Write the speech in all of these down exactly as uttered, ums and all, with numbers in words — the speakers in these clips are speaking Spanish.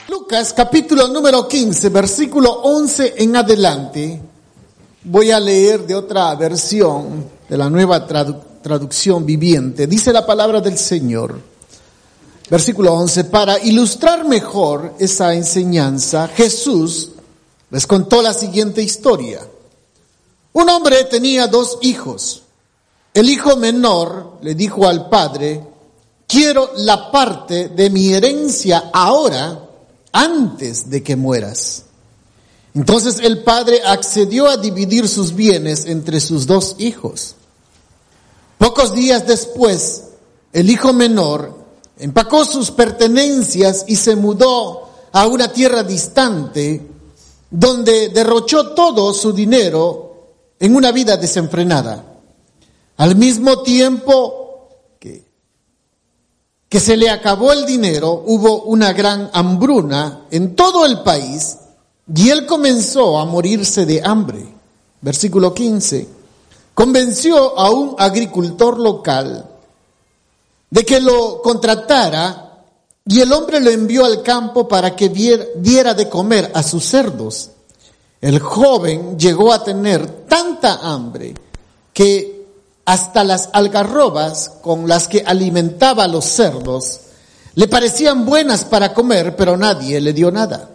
Lucas capítulo número quince, versículo once en adelante. Voy a leer de otra versión, de la nueva tradu- traducción viviente. Dice la palabra del Señor. Versículo once. Para ilustrar mejor esa enseñanza, Jesús les contó la siguiente historia. Un hombre tenía dos hijos. El hijo menor le dijo al padre: quiero la parte de mi herencia ahora, antes de que mueras. Entonces el padre accedió a dividir sus bienes entre sus dos hijos. Pocos días después, el hijo menor empacó sus pertenencias y se mudó a una tierra distante, donde derrochó todo su dinero en una vida desenfrenada. Al mismo tiempo que, que se le acabó el dinero, hubo una gran hambruna en todo el país y él comenzó a morirse de hambre. Versículo quince. Convenció a un agricultor local de que lo contratara y el hombre lo envió al campo para que diera de comer a sus cerdos. El joven llegó a tener tanta hambre que hasta las algarrobas con las que alimentaba a los cerdos le parecían buenas para comer, pero nadie le dio nada.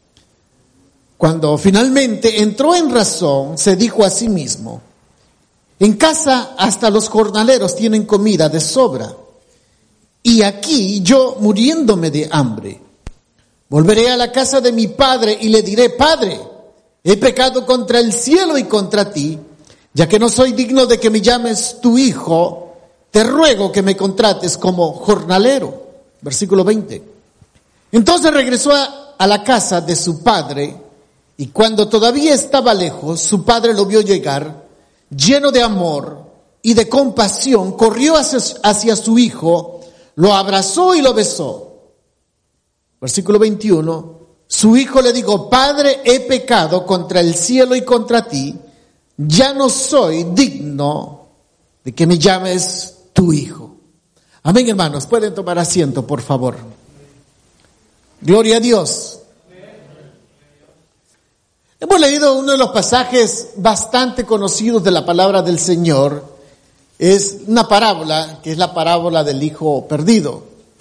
Cuando finalmente entró en razón, se dijo a sí mismo: en casa hasta los jornaleros tienen comida de sobra, y aquí yo muriéndome de hambre. Volveré a la casa de mi padre y le diré: Padre, he pecado contra el cielo y contra ti, ya que no soy digno de que me llames tu hijo, te ruego que me contrates como jornalero. Versículo veinte. Entonces regresó a, a la casa de su padre, y cuando todavía estaba lejos, su padre lo vio llegar, lleno de amor y de compasión, corrió hacia, hacia su hijo, lo abrazó y lo besó. Versículo veintiuno. Su hijo le dijo: Padre, he pecado contra el cielo y contra ti, ya no soy digno de que me llames tu hijo. Amén, hermanos. Pueden tomar asiento, por favor. Gloria a Dios. Hemos leído uno de los pasajes bastante conocidos de la palabra del Señor. Es una parábola, que es la parábola del hijo perdido.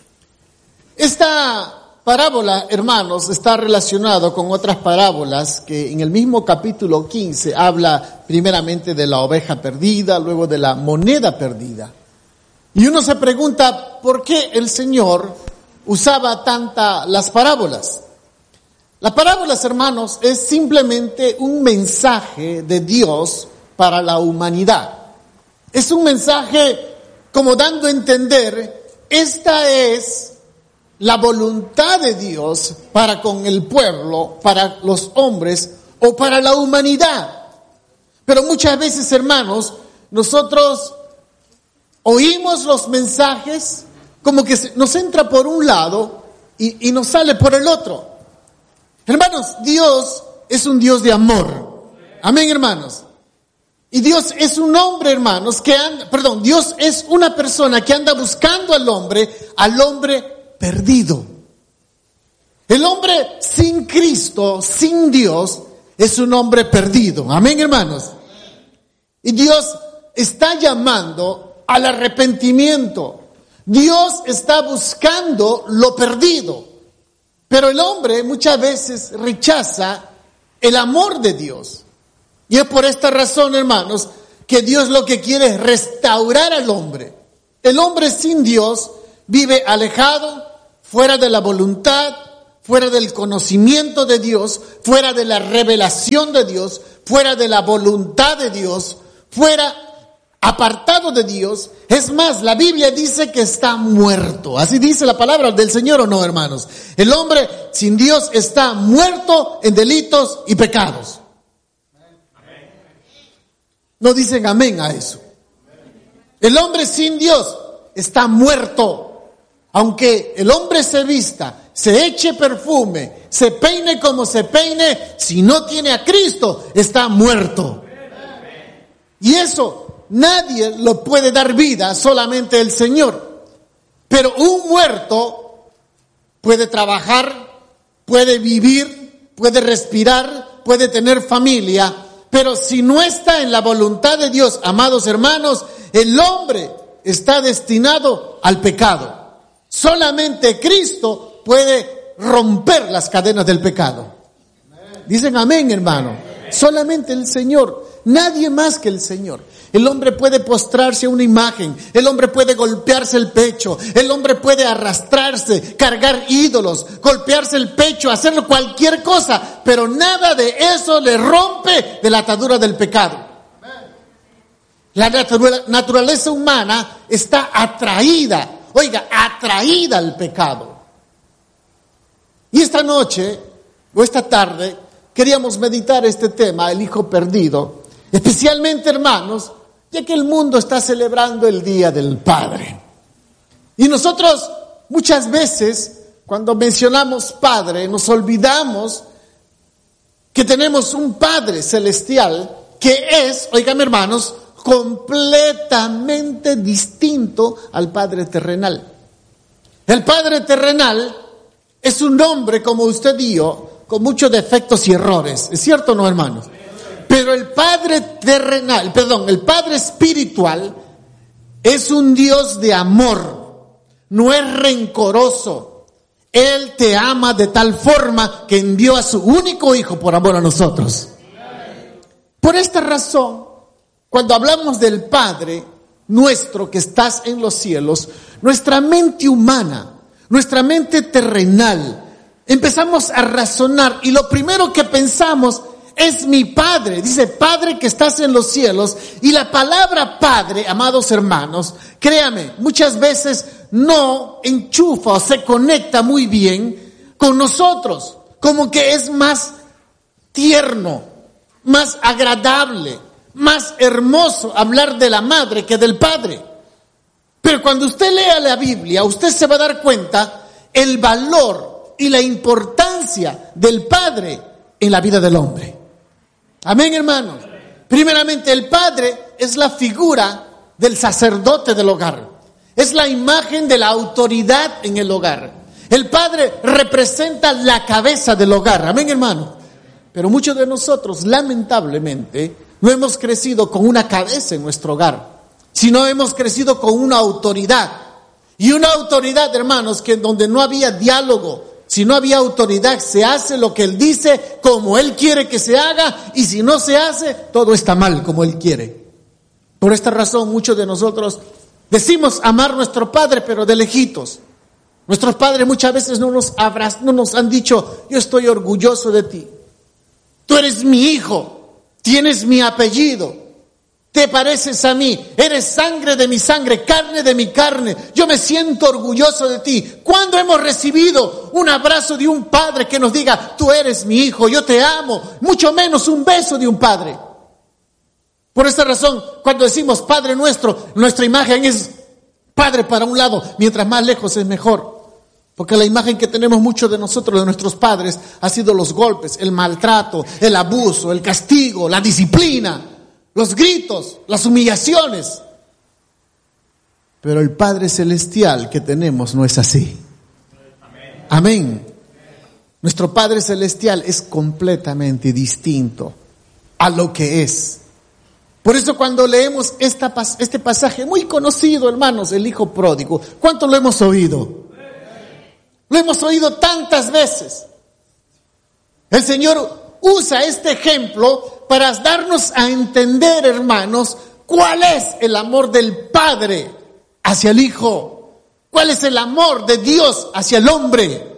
Esta parábola, hermanos, está relacionado con otras parábolas que en el mismo capítulo quince habla primeramente de la oveja perdida, luego de la moneda perdida. Y uno se pregunta por qué el Señor usaba tanta las parábolas. Las parábolas, hermanos, es simplemente un mensaje de Dios para la humanidad. Es un mensaje como dando a entender, esta es la voluntad de Dios para con el pueblo, para los hombres o para la humanidad. Pero muchas veces, hermanos, nosotros oímos los mensajes como que nos entra por un lado y, y nos sale por el otro. Hermanos, Dios es un Dios de amor. Amén, hermanos. Y Dios es un hombre, hermanos, que anda, perdón, Dios es una persona que anda buscando al hombre, al hombre perdido. El hombre sin Cristo, sin Dios, es un hombre perdido. Amén, hermanos. Y Dios está llamando al arrepentimiento. Dios está buscando lo perdido. Pero el hombre muchas veces rechaza el amor de Dios. Y es por esta razón, hermanos, que Dios lo que quiere es restaurar al hombre. El hombre sin Dios vive alejado, fuera de la voluntad, fuera del conocimiento de Dios, fuera de la revelación de Dios, fuera de la voluntad de Dios, fuera apartado de Dios. Es más, la Biblia dice que está muerto. Así dice la palabra del Señor, ¿o no, hermanos? El hombre sin Dios está muerto en delitos y pecados. No dicen amén a eso. El hombre sin Dios está muerto. Aunque el hombre se vista, se eche perfume, se peine como se peine, si no tiene a Cristo, está muerto. Y eso nadie lo puede dar vida, solamente el Señor. Pero un muerto puede trabajar, puede vivir, puede respirar, puede tener familia, pero si no está en la voluntad de Dios, amados hermanos, el hombre está destinado al pecado. Solamente Cristo puede romper las cadenas del pecado. Dicen amén, hermano. Solamente el Señor, nadie más que el Señor. El hombre puede postrarse a una imagen, el hombre puede golpearse el pecho, el hombre puede arrastrarse, cargar ídolos, golpearse el pecho, hacer cualquier cosa, pero nada de eso le rompe de la atadura del pecado. La naturaleza humana está atraída, oiga, atraída al pecado. Y esta noche, o esta tarde, queríamos meditar este tema, el hijo perdido, especialmente, hermanos, ya que el mundo está celebrando el Día del Padre. Y nosotros muchas veces, cuando mencionamos Padre, nos olvidamos que tenemos un Padre celestial que es, oigan hermanos, completamente distinto al Padre terrenal. El Padre terrenal es un hombre, como usted dijo, con muchos defectos y errores. ¿Es cierto o no, hermanos? Pero el Padre terrenal, perdón, el Padre espiritual es un Dios de amor, no es rencoroso. Él te ama de tal forma que envió a su único hijo por amor a nosotros. Por esta razón, cuando hablamos del Padre nuestro que estás en los cielos, nuestra mente humana, nuestra mente terrenal, empezamos a razonar y lo primero que pensamos es mi Padre. Dice, Padre que estás en los cielos. Y la palabra Padre, amados hermanos, créame, muchas veces no enchufa o se conecta muy bien con nosotros. Como que es más tierno, más agradable, más hermoso hablar de la madre que del padre. Pero cuando usted lea la Biblia, usted se va a dar cuenta el valor y la importancia del padre en la vida del hombre. Amén, hermanos. Primeramente, el padre es la figura del sacerdote del hogar. Es la imagen de la autoridad en el hogar. El padre representa la cabeza del hogar. Amén, hermano. Pero muchos de nosotros, lamentablemente, no hemos crecido con una cabeza en nuestro hogar, sino hemos crecido con una autoridad. Y una autoridad, hermanos, que donde no había diálogo, si no había autoridad, se hace lo que él dice, como él quiere que se haga, y si no se hace, todo está mal como él quiere. Por esta razón, muchos de nosotros decimos amar a nuestro padre, pero de lejitos. Nuestros padres muchas veces no nos abrazan, no nos han dicho, yo estoy orgulloso de ti. Tú eres mi hijo, tienes mi apellido. Te pareces a mí, eres sangre de mi sangre, carne de mi carne. Yo me siento orgulloso de ti. ¿Cuándo hemos recibido un abrazo de un padre que nos diga, tú eres mi hijo, yo te amo? Mucho menos un beso de un padre. Por esta razón, cuando decimos Padre nuestro, nuestra imagen es Padre para un lado, mientras más lejos es mejor. Porque la imagen que tenemos muchos de nosotros, de nuestros padres, ha sido los golpes, el maltrato, el abuso, el castigo, la disciplina. Los gritos, las humillaciones. Pero el Padre Celestial que tenemos no es así. Amén. Amén. Nuestro Padre Celestial es completamente distinto a lo que es. Por eso cuando leemos esta, este pasaje muy conocido, hermanos, el Hijo Pródigo, ¿cuánto lo hemos oído? Lo hemos oído tantas veces. El Señor usa este ejemplo para darnos a entender, hermanos, cuál es el amor del Padre hacia el Hijo. Cuál es el amor de Dios hacia el hombre.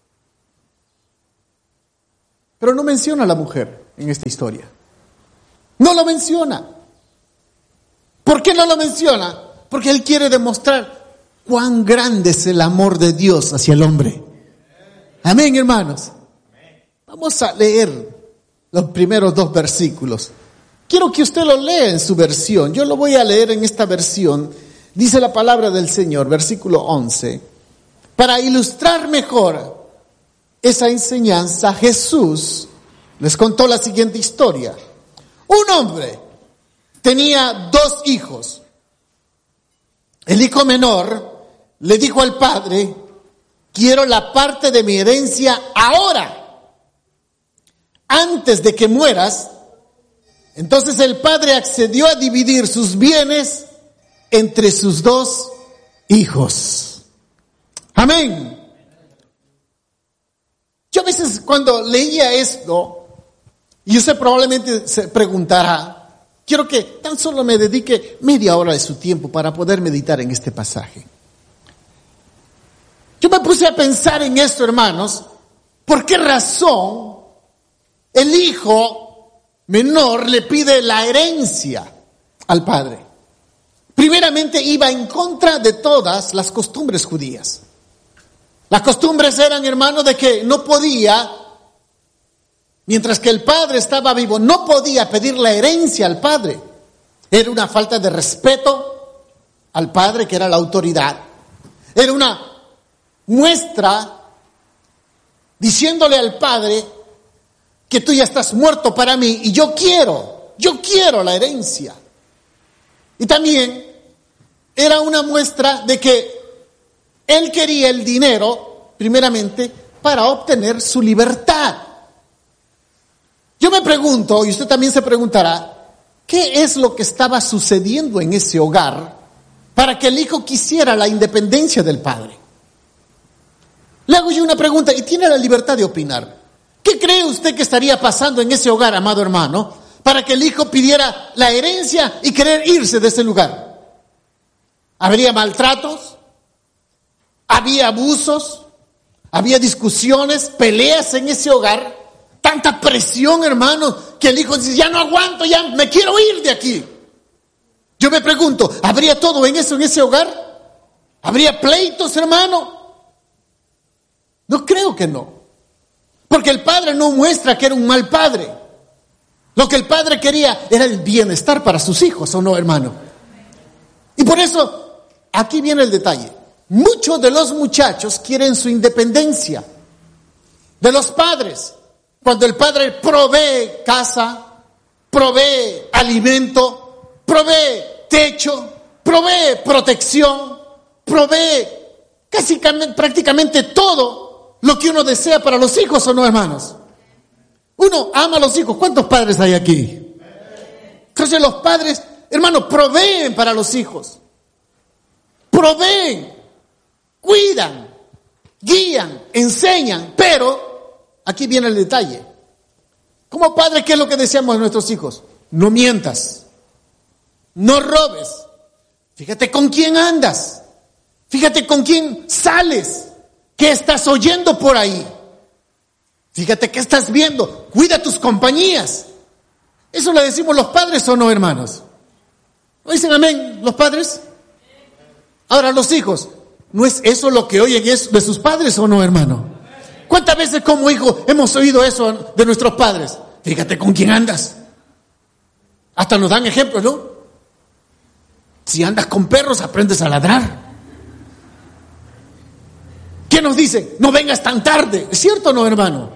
Pero no menciona a la mujer en esta historia. No lo menciona. ¿Por qué no lo menciona? Porque Él quiere demostrar cuán grande es el amor de Dios hacia el hombre. Amén, hermanos. Vamos a leer los primeros dos versículos. Quiero que usted lo lea en su versión. Yo lo voy a leer en esta versión. Dice la palabra del Señor, versículo once. Para ilustrar mejor esa enseñanza, Jesús les contó la siguiente historia. Un hombre tenía dos hijos. El hijo menor le dijo al padre, quiero la parte de mi herencia ahora, antes de que mueras. Entonces el padre accedió a dividir sus bienes entre sus dos hijos. Amén. Yo a veces cuando leía esto, y usted probablemente se preguntará, quiero que tan solo me dedique media hora de su tiempo para poder meditar en este pasaje. Yo me puse a pensar en esto, hermanos. ¿Por qué razón el hijo menor le pide la herencia al padre? Primeramente, iba en contra de todas las costumbres judías. Las costumbres eran, hermanos, de que no podía, mientras que el padre estaba vivo, no podía pedir la herencia al padre. Era una falta de respeto al padre, que era la autoridad. Era una muestra diciéndole al padre que tú ya estás muerto para mí y yo quiero, yo quiero la herencia. Y también era una muestra de que él quería el dinero, primeramente, para obtener su libertad. Yo me pregunto, y usted también se preguntará, ¿qué es lo que estaba sucediendo en ese hogar para que el hijo quisiera la independencia del padre? Le hago yo una pregunta y tiene la libertad de opinar. ¿Qué cree usted que estaría pasando en ese hogar, amado hermano, para que el hijo pidiera la herencia y querer irse de ese lugar? ¿Habría maltratos? ¿Había abusos? ¿Había discusiones, peleas en ese hogar? Tanta presión, hermano, que el hijo dice, ya no aguanto, ya me quiero ir de aquí. Yo me pregunto, ¿habría todo en eso, en ese hogar? ¿Habría pleitos, hermano? No creo que no. Porque el padre no muestra que era un mal padre. Lo que el padre quería era el bienestar para sus hijos, ¿o no, hermano? Y por eso, aquí viene el detalle. Muchos de los muchachos quieren su independencia de los padres. Cuando el padre provee casa, provee alimento, provee techo, provee protección, provee casi prácticamente todo lo que uno desea para los hijos, ¿o no, hermanos? Uno ama a los hijos. ¿Cuántos padres hay aquí? Entonces los padres, hermanos, proveen para los hijos. Proveen, cuidan, guían, enseñan, pero aquí viene el detalle. Como padre, ¿qué es lo que deseamos de nuestros hijos? No mientas, no robes, fíjate con quién andas, fíjate con quién sales, qué estás oyendo por ahí, fíjate qué estás viendo, cuida tus compañías. ¿Eso le decimos los padres o no, hermanos? ¿No dicen amén los padres? Ahora los hijos, ¿no es eso lo que oyen de sus padres o no, hermano? ¿Cuántas veces como hijo hemos oído eso de nuestros padres? Fíjate con quién andas. Hasta nos dan ejemplos, ¿no? Si andas con perros, aprendes a ladrar. ¿Qué nos dicen? No vengas tan tarde. ¿Es cierto o no, hermano?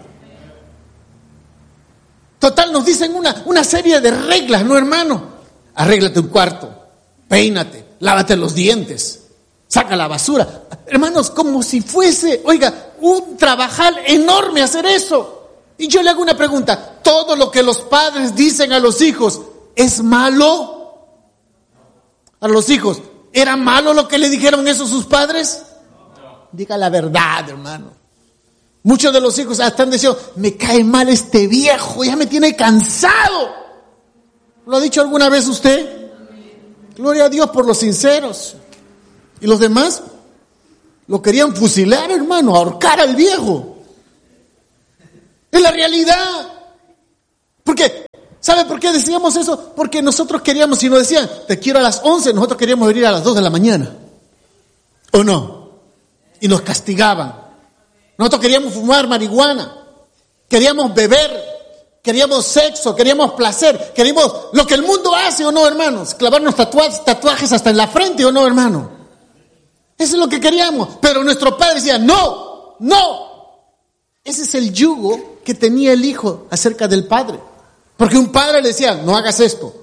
Total, nos dicen una, una serie de reglas, ¿no, hermano? Arréglate un cuarto, peínate, lávate los dientes, saca la basura. Hermanos, como si fuese, oiga, un trabajal enorme hacer eso. Y yo le hago una pregunta, ¿todo lo que los padres dicen a los hijos es malo? A los hijos, ¿era malo lo que le dijeron eso sus padres? Diga la verdad, hermano. Muchos de los hijos están diciendo, me cae mal este viejo, ya me tiene cansado. ¿Lo ha dicho alguna vez usted? Gloria a Dios por los sinceros. Y los demás lo querían fusilar, hermano, ahorcar al viejo. Es la realidad. Porque, ¿sabe por qué decíamos eso? Porque nosotros queríamos, si nos decían, te quiero a las once, nosotros queríamos venir a las dos de la mañana. ¿O no? Y nos castigaban. Nosotros queríamos fumar marihuana, queríamos beber, queríamos sexo, queríamos placer, queríamos lo que el mundo hace, ¿o no, hermanos? Clavarnos tatuajes, tatuajes hasta en la frente, ¿o no, hermano? Eso es lo que queríamos. Pero nuestro padre decía, no, no. Ese es el yugo que tenía el hijo acerca del padre. Porque un padre le decía, no hagas esto,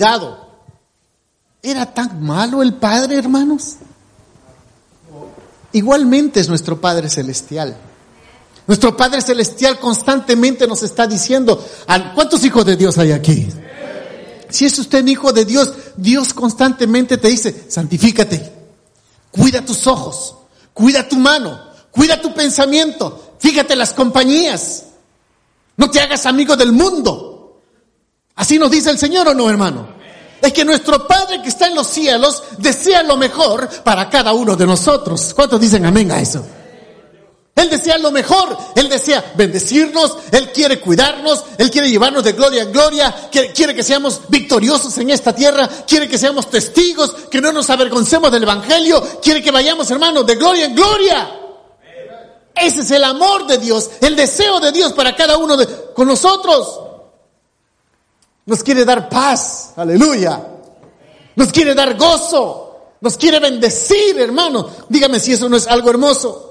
cuidado. ¿Era tan malo el padre, hermanos? igualmente es nuestro Padre Celestial. Nuestro Padre Celestial constantemente nos está diciendo, ¿cuántos hijos de Dios hay aquí? Si es usted un hijo de Dios, Dios constantemente te dice, santifícate, cuida tus ojos, cuida tu mano, cuida tu pensamiento, fíjate las compañías, no te hagas amigo del mundo. Así nos dice el Señor, ¿o no, hermano? Es que nuestro Padre que está en los cielos desea lo mejor para cada uno de nosotros. ¿Cuántos dicen amén a eso? Él desea lo mejor, Él desea bendecirnos, Él quiere cuidarnos, Él quiere llevarnos de gloria en gloria, quiere que seamos victoriosos en esta tierra, quiere que seamos testigos, que no nos avergoncemos del Evangelio, quiere que vayamos, hermanos, de gloria en gloria. Ese es el amor de Dios, el deseo de Dios para cada uno de con nosotros. Nos quiere dar paz, aleluya. Nos quiere dar gozo, nos quiere bendecir, hermano. Dígame si eso no es algo hermoso.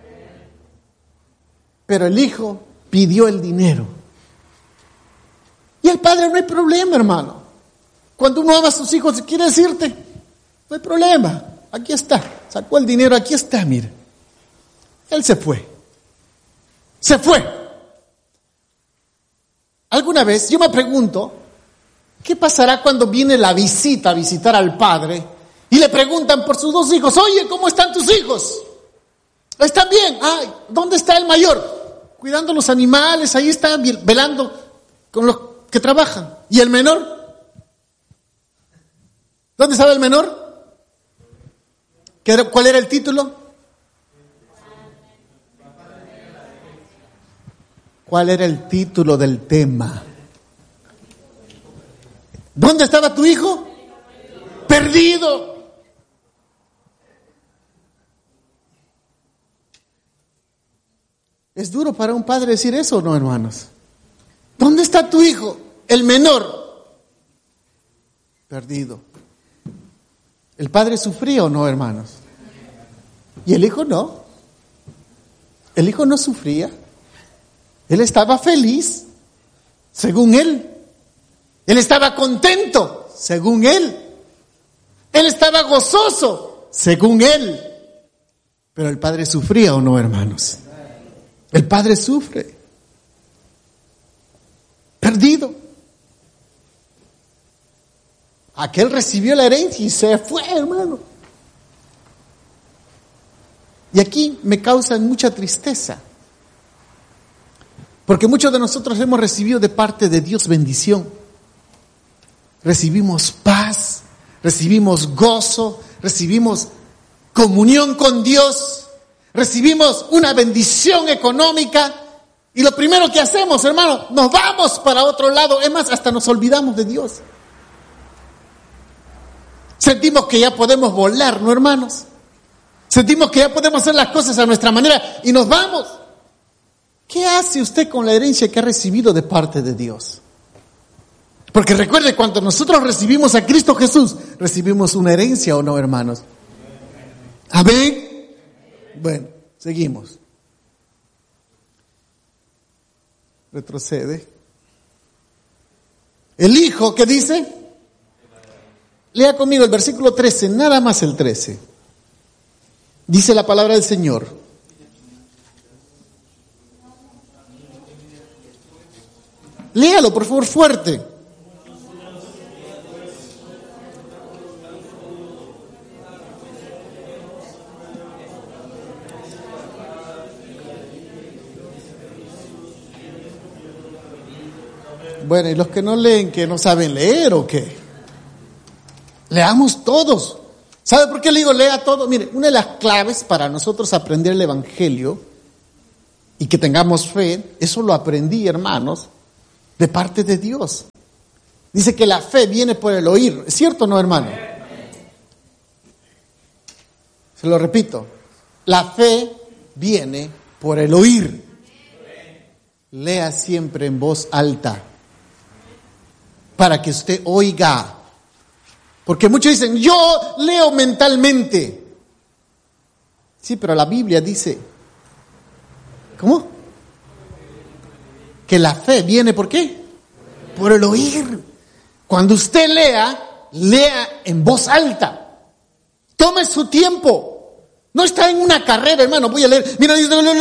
Pero el hijo pidió el dinero. Y el padre, no hay problema, hermano. Cuando uno ama a sus hijos, quiere decirte, no hay problema, aquí está. Sacó el dinero, aquí está, mire. Él se fue. Se fue. Alguna vez, yo me pregunto, ¿qué pasará cuando viene la visita a visitar al padre y le preguntan por sus dos hijos? Oye, ¿cómo están tus hijos? ¿Están bien? Ay, ¿dónde está el mayor? Cuidando los animales, ahí está velando con los que trabajan. ¿Y el menor? ¿Dónde estaba el menor? ¿Qué era, ¿Cuál era el título? ¿Cuál era el título del tema? ¿Dónde estaba tu hijo? Perdido. ¿Es duro para un padre decir eso o no, hermanos? ¿Dónde está tu hijo? El menor. Perdido. ¿El padre sufría o no, hermanos? Y el hijo no. El hijo no sufría. Él estaba feliz, según él. Él estaba contento, según él. Él estaba gozoso, según él. Pero el padre sufría o no, hermanos. El padre sufre. Perdido. Aquel recibió la herencia y se fue, hermano. Y aquí me causa mucha tristeza. Porque muchos de nosotros hemos recibido de parte de Dios bendición. Recibimos paz, recibimos gozo, recibimos comunión con Dios. Recibimos una bendición económica y lo primero que hacemos, hermano, nos vamos para otro lado. Es más, hasta nos olvidamos de Dios. Sentimos que ya podemos volar, ¿no, hermanos? Sentimos que ya podemos hacer las cosas a nuestra manera y nos vamos. ¿Qué hace usted con la herencia que ha recibido de parte de Dios? Porque recuerde, cuando nosotros recibimos a Cristo Jesús, recibimos una herencia, ¿o no, hermanos? Amén. Bueno, seguimos. Retrocede. El hijo, ¿qué dice? Lea conmigo el versículo trece, nada más el trece. Dice la palabra del Señor. Léalo, por favor, fuerte. Bueno, ¿y los que no leen, que no saben leer o qué? Leamos todos. ¿Sabe por qué le digo lea todo? Mire, una de las claves para nosotros aprender el Evangelio y que tengamos fe, eso lo aprendí, hermanos, de parte de Dios. Dice que la fe viene por el oír. ¿Es cierto o no, hermano? Se lo repito. La fe viene por el oír. Lea siempre en voz alta para que usted oiga. Porque muchos dicen, yo leo mentalmente. Sí, pero la Biblia dice, ¿cómo? Que la fe viene, ¿por qué? Por el oír. Cuando usted lea, lea en voz alta. Tome su tiempo. No está en una carrera, hermano, voy a leer. Mira,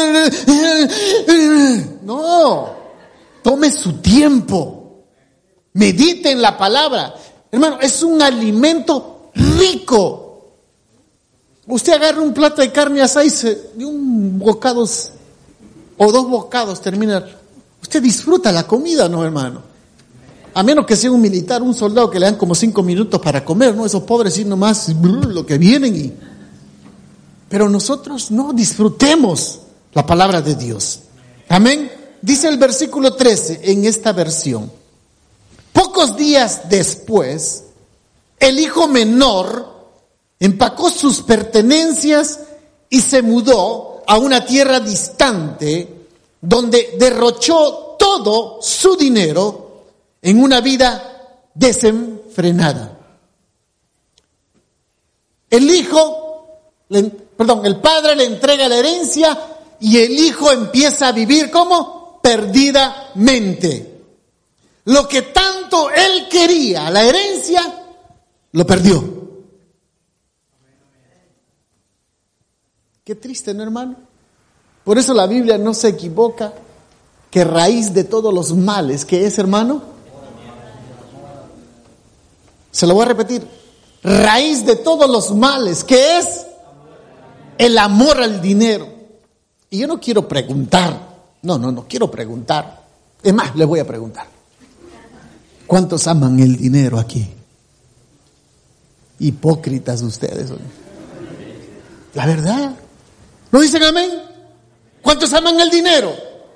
no, tome su tiempo. Medite en la palabra. Hermano, es un alimento rico. Usted agarra un plato de carne asada y se, de un bocado o dos bocados termina. Usted disfruta la comida, ¿no, hermano? A menos que sea un militar, un soldado que le dan como cinco minutos para comer, ¿no? Esos pobres sí nomás lo que vienen y... Pero nosotros no disfrutemos la palabra de Dios. Amén. Dice el versículo trece en esta versión. Pocos días después, el hijo menor empacó sus pertenencias y se mudó a una tierra distante donde derrochó todo su dinero en una vida desenfrenada. El hijo, perdón, el padre le entrega la herencia y el hijo empieza a vivir como perdidamente. Lo que tanto él quería, la herencia, lo perdió. Qué triste, ¿no, hermano? Por eso la Biblia no se equivoca, que raíz de todos los males, ¿qué es, hermano? Se lo voy a repetir. Raíz de todos los males, ¿qué es? El amor al dinero. Y yo no quiero preguntar, no, no, no quiero preguntar. Es más, le voy a preguntar. ¿Cuántos aman el dinero aquí? Hipócritas ustedes. La verdad. ¿No dicen amén? ¿Cuántos aman el dinero?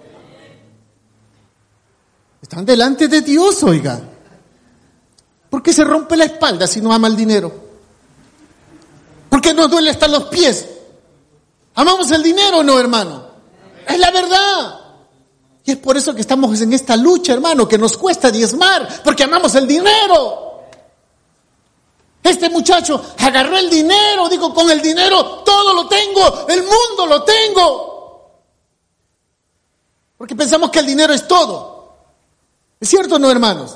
Están delante de Dios, oiga. ¿Por qué se rompe la espalda si no ama el dinero? ¿Por qué nos duele hasta los pies? ¿Amamos el dinero o no, hermano? Es la verdad. Y es por eso que estamos en esta lucha, hermano, que nos cuesta diezmar, porque amamos el dinero. Este muchacho agarró el dinero, dijo, con el dinero todo lo tengo, el mundo lo tengo. Porque pensamos que el dinero es todo. ¿Es cierto o no, hermanos?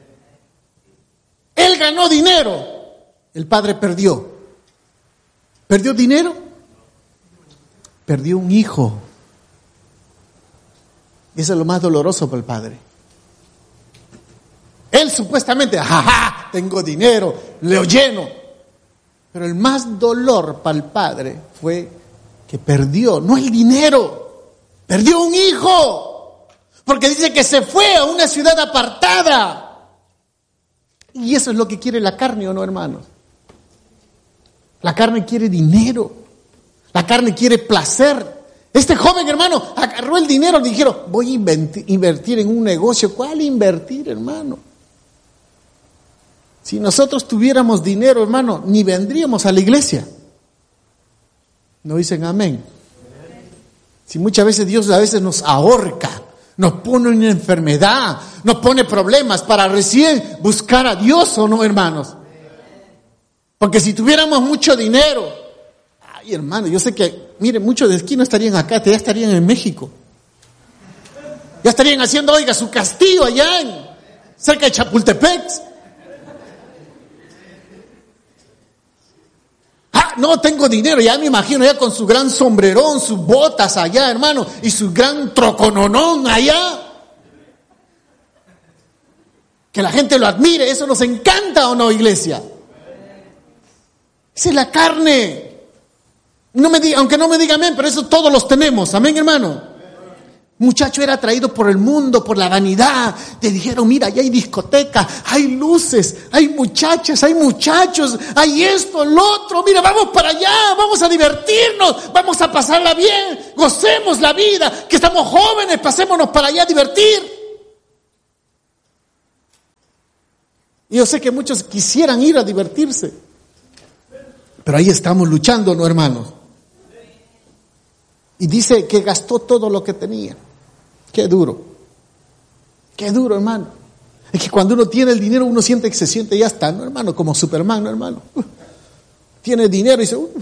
Él ganó dinero, el padre perdió. ¿Perdió dinero? Perdió un hijo. Eso es lo más doloroso para el padre. Él supuestamente, jaja, tengo dinero, lo lleno. Pero el más dolor para el padre fue que perdió, no el dinero, perdió un hijo. Porque dice que se fue a una ciudad apartada. Y eso es lo que quiere la carne, ¿o no, hermanos? La carne quiere dinero. La carne quiere placer. Este joven, hermano, agarró el dinero y dijeron, voy a invertir en un negocio. ¿Cuál invertir, hermano? Si nosotros tuviéramos dinero, hermano, ni vendríamos a la iglesia. ¿No dicen amén? Si muchas veces Dios a veces nos ahorca, nos pone una enfermedad, nos pone problemas para recién buscar a Dios, ¿o no, hermanos? Porque si tuviéramos mucho dinero, ay, hermano, yo sé que, miren, muchos de aquí no estarían acá, ya estarían en México. Ya estarían haciendo, oiga, su castillo allá en, cerca de Chapultepec. Ah, no, tengo dinero, ya me imagino, ya con su gran sombrerón, sus botas allá, hermano, y su gran trocononón allá. Que la gente lo admire, eso nos encanta, ¿o no, iglesia? Esa es la carne. No me diga, aunque no me diga amén, pero eso todos los tenemos, amén, hermano. Muchacho era atraído por el mundo, por la vanidad. Te dijeron, mira, allá hay discoteca, hay luces, hay muchachas, hay muchachos, hay esto, lo otro. Mira, vamos para allá, vamos a divertirnos, vamos a pasarla bien, gocemos la vida, que estamos jóvenes, pasémonos para allá a divertir. Y yo sé que muchos quisieran ir a divertirse, pero ahí estamos luchando, ¿no, hermanos? Y dice que gastó todo lo que tenía. Qué duro. Qué duro, hermano. Es que cuando uno tiene el dinero, uno siente que se siente, ya está, ¿no, hermano? Como Superman, ¿no, hermano? Uf. Tiene dinero y dice, uf.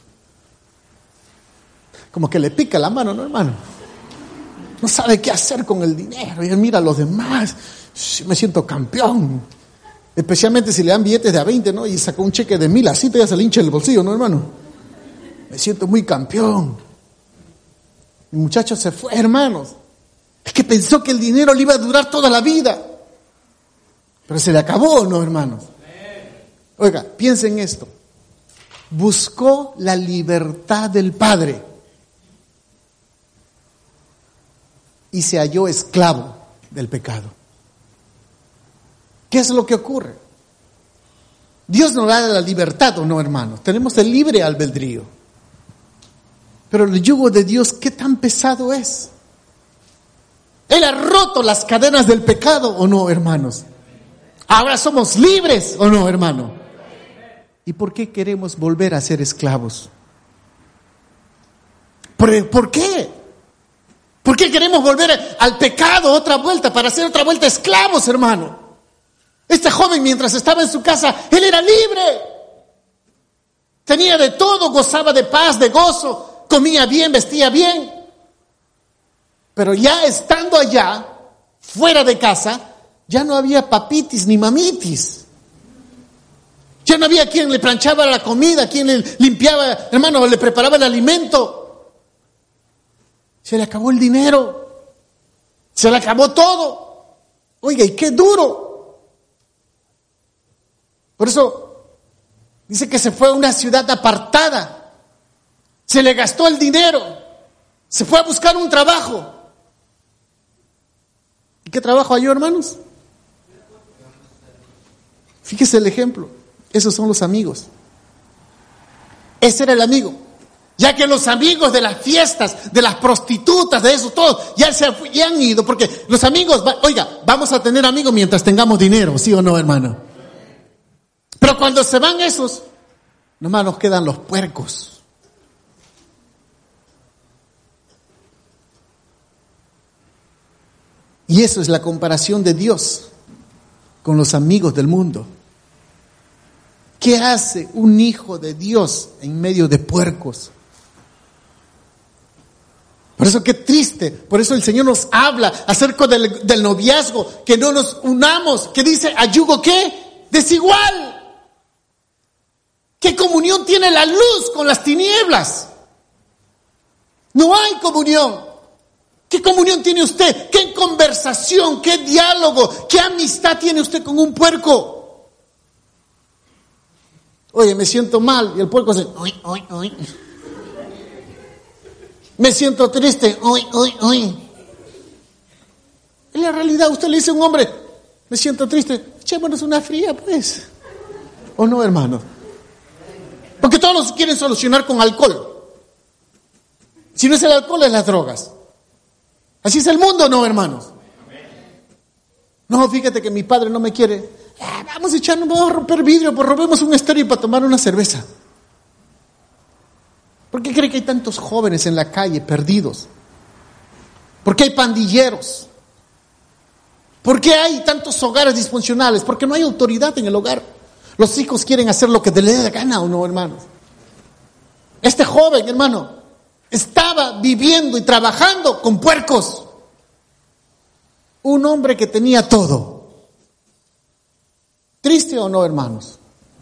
Como que le pica la mano, ¿no, hermano? No sabe qué hacer con el dinero. Y él mira a los demás. Me siento campeón. Especialmente si le dan billetes de a veinte, ¿no? Y sacó un cheque de mil, así te ya se le hincha el bolsillo, ¿no, hermano? Me siento muy campeón. El muchacho se fue, hermanos. Es que pensó que el dinero le iba a durar toda la vida. Pero se le acabó, ¿no, hermanos? Oiga, piensen en esto. Buscó la libertad del Padre y se halló esclavo del pecado. ¿Qué es lo que ocurre? Dios nos da la libertad, ¿o no, hermanos? Tenemos el libre albedrío. Pero el yugo de Dios, ¿qué tan pesado es? Él ha roto las cadenas del pecado, ¿o no, hermanos? Ahora somos libres, ¿o no, hermano? ¿Y por qué queremos volver a ser esclavos? ¿Por, ¿por qué? ¿Por qué queremos volver al pecado otra vuelta, para hacer otra vuelta esclavos, hermano? Este joven, mientras estaba en su casa, él era libre. Tenía de todo, gozaba de paz, de gozo, comía bien, vestía bien. Pero ya estando allá, fuera de casa, ya no había papitis ni mamitis. Ya no había quien le planchaba la comida, quien le limpiaba, hermano, le preparaba el alimento. Se le acabó el dinero. Se le acabó todo. Oiga, y qué duro. Por eso dice que se fue a una ciudad apartada. Se le gastó el dinero. Se fue a buscar un trabajo. ¿Y qué trabajo halló, hermanos? Fíjese el ejemplo. Esos son los amigos. Ese era el amigo. Ya que los amigos de las fiestas, de las prostitutas, de eso, todo, ya se ya han ido. Porque los amigos, oiga, vamos a tener amigos mientras tengamos dinero, ¿sí o no, hermano? Pero cuando se van esos, nomás nos quedan los puercos. Y eso es la comparación de Dios con los amigos del mundo. ¿Qué hace un hijo de Dios en medio de puercos? Por eso qué triste, por eso el Señor nos habla acerca del, del noviazgo, que no nos unamos, que dice, ¿a yugo qué? Desigual. ¿Qué comunión tiene la luz con las tinieblas? No hay comunión. ¿Qué comunión tiene usted? ¿Qué conversación? ¿Qué diálogo? ¿Qué amistad tiene usted con un puerco? Oye, me siento mal. Y el puerco dice, uy, uy, uy. Me siento triste. Uy, uy, uy. En la realidad, usted le dice a un hombre, me siento triste. Echémonos una fría, pues. ¿O no, hermano? Porque todos los quieren solucionar con alcohol. Si no es el alcohol, es las drogas. Así es el mundo, ¿no, hermanos? No, fíjate que mi padre no me quiere. Ah, vamos a echarnos, vamos a romper vidrio, pues robemos un estéreo para tomar una cerveza. ¿Por qué cree que hay tantos jóvenes en la calle perdidos? ¿Por qué hay pandilleros? ¿Por qué hay tantos hogares disfuncionales? Porque no hay autoridad en el hogar. Los hijos quieren hacer lo que les dé la gana, ¿o no, hermanos? Este joven, hermano, estaba viviendo y trabajando con puercos. Un hombre que tenía todo. ¿Triste o no, hermanos?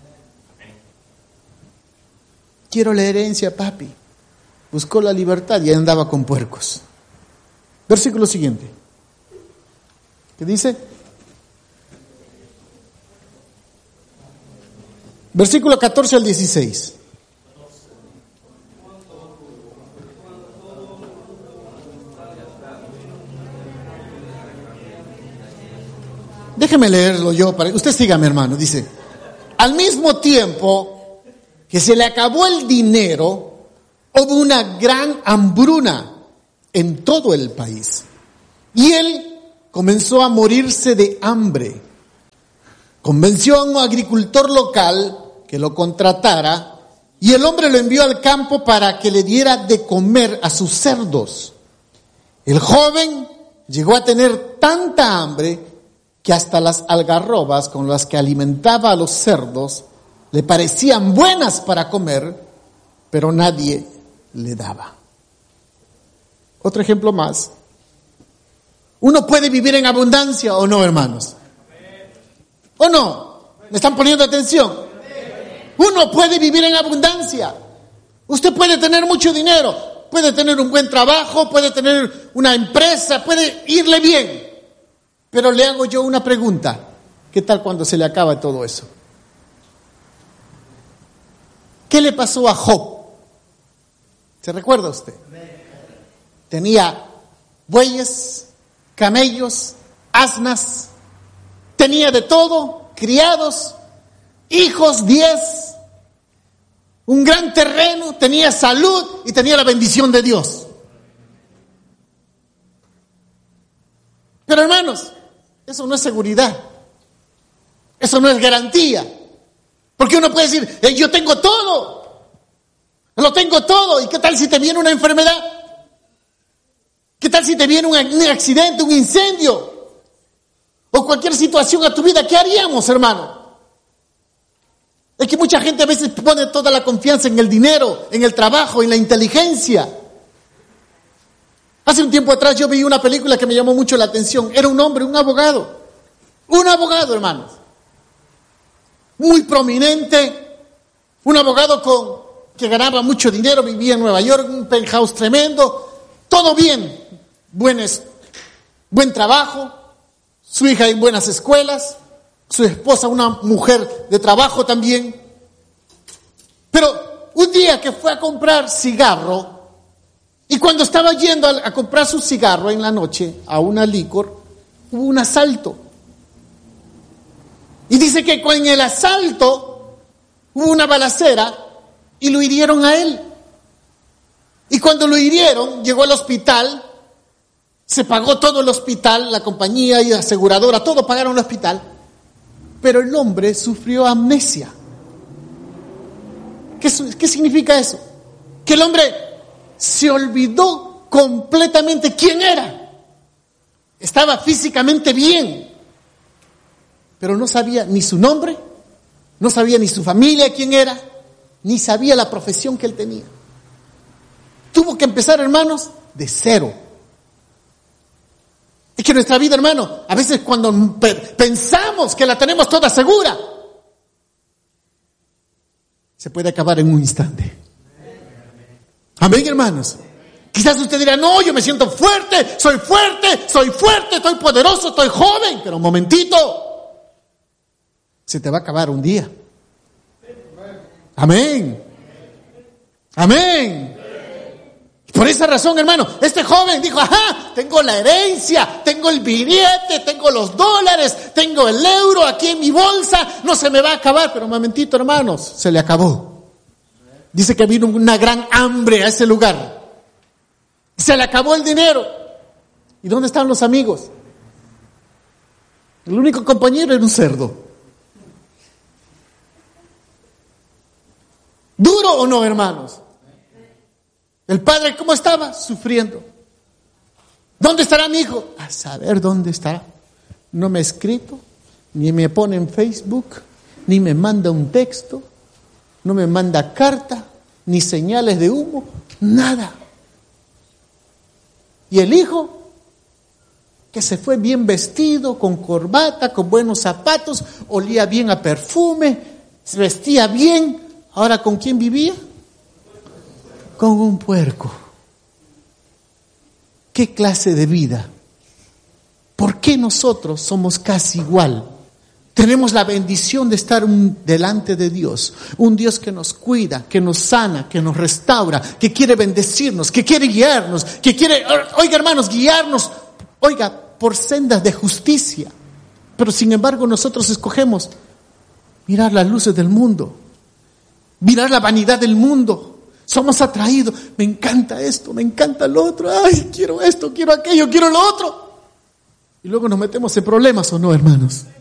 Quiero la herencia, papi. Buscó la libertad y andaba con puercos. Versículo siguiente. ¿Qué dice? Versículo catorce al dieciséis. Déjeme leerlo yo, para usted sígame, hermano. Dice, al mismo tiempo que se le acabó el dinero, hubo una gran hambruna en todo el país. Y él comenzó a morirse de hambre. Convenció a un agricultor local que lo contratara y el hombre lo envió al campo para que le diera de comer a sus cerdos. El joven llegó a tener tanta hambre que hasta las algarrobas con las que alimentaba a los cerdos le parecían buenas para comer, pero nadie le daba. Otro ejemplo más. ¿Uno puede vivir en abundancia o no, hermanos? ¿O no? ¿Me están poniendo atención? Uno puede vivir en abundancia. Usted puede tener mucho dinero, puede tener un buen trabajo, puede tener una empresa, puede irle bien. Pero le hago yo una pregunta. ¿Qué tal cuando se le acaba todo eso? ¿Qué le pasó a Job? ¿Se recuerda usted? Tenía bueyes, camellos, asnas, tenía de todo, criados, hijos, diez, un gran terreno, tenía salud y tenía la bendición de Dios. Pero hermanos, eso no es seguridad, eso no es garantía, porque uno puede decir, eh, yo tengo todo, lo tengo todo, ¿y qué tal si te viene una enfermedad? ¿Qué tal si te viene un, un accidente, un incendio? O cualquier situación a tu vida, ¿qué haríamos, hermano? Es que mucha gente a veces pone toda la confianza en el dinero, en el trabajo, en la inteligencia. Hace un tiempo atrás yo vi una película que me llamó mucho la atención. Era un hombre, un abogado. Un abogado, hermanos. Muy prominente. Un abogado con, que ganaba mucho dinero, vivía en Nueva York, un penthouse tremendo. Todo bien. Buen, buen trabajo. Su hija en buenas escuelas. Su esposa, una mujer de trabajo también. Pero un día que fue a comprar cigarro, y cuando estaba yendo a, a comprar su cigarro en la noche a una licor, hubo un asalto. Y dice que en el asalto hubo una balacera y lo hirieron a él. Y cuando lo hirieron, llegó al hospital, se pagó todo el hospital, la compañía y la aseguradora, todo pagaron el hospital. Pero el hombre sufrió amnesia. ¿Qué, qué significa eso? Que el hombre se olvidó completamente quién era. Estaba físicamente bien, pero no sabía ni su nombre, no sabía ni su familia quién era, ni sabía la profesión que él tenía. Tuvo que empezar, hermanos, de cero. Es que nuestra vida, hermano, a veces cuando pensamos que la tenemos toda segura, se puede acabar en un instante. Amén, hermanos. Quizás usted dirá, no, yo me siento fuerte, soy fuerte, soy fuerte, estoy poderoso, estoy joven. Pero un momentito, se te va a acabar un día. Amén. Amén. Por esa razón, hermano, este joven dijo, ajá, tengo la herencia, tengo el billete, tengo los dólares, tengo el euro aquí en mi bolsa, no se me va a acabar. Pero un momentito, hermanos, se le acabó. Dice que vino una gran hambre a ese lugar. Se le acabó el dinero. ¿Y dónde están los amigos? El único compañero era un cerdo. ¿Duro o no, hermanos? El padre, ¿cómo estaba? Sufriendo. ¿Dónde estará mi hijo? A saber dónde estará. No me ha escrito, ni me pone en Facebook, ni me manda un texto, no me manda carta, ni señales de humo, nada. Y el hijo, que se fue bien vestido, con corbata, con buenos zapatos, olía bien a perfume, se vestía bien, ¿ahora con quién vivía? Con un puerco. ¿Qué clase de vida? ¿Por qué nosotros somos casi igual? Tenemos la bendición de estar un, delante de Dios, un Dios que nos cuida, que nos sana, que nos restaura, que quiere bendecirnos, que quiere guiarnos, que quiere, oiga hermanos, guiarnos, oiga, por sendas de justicia. Pero sin embargo nosotros escogemos mirar las luces del mundo, mirar la vanidad del mundo. Somos atraídos, me encanta esto, me encanta lo otro, ay, quiero esto, quiero aquello, quiero lo otro. Y luego nos metemos en problemas, ¿o no, hermanos?